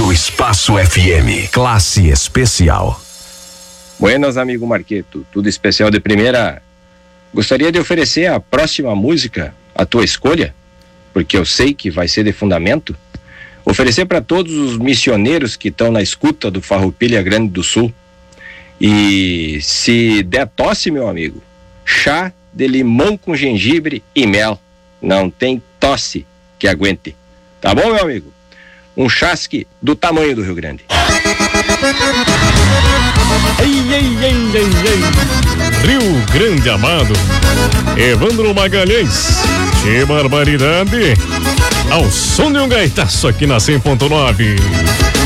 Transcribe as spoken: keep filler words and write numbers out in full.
no Espaço F M. Classe especial. Buenas, amigo Marqueto. Tudo especial de primeira. Gostaria de oferecer a próxima música, a tua escolha, porque eu sei que vai ser de fundamento. Oferecer para todos os missioneiros que estão na escuta do Farroupilha Grande do Sul. E se der tosse, meu amigo, chá de limão com gengibre e mel. Não tem tosse que aguente. Tá bom, meu amigo? Um chasque do tamanho do Rio Grande. Ei, ei, ei, ei, ei. Rio Grande amado. Evandro Magalhães. Que barbaridade. Ao som de um gaitaço aqui na cem ponto nove.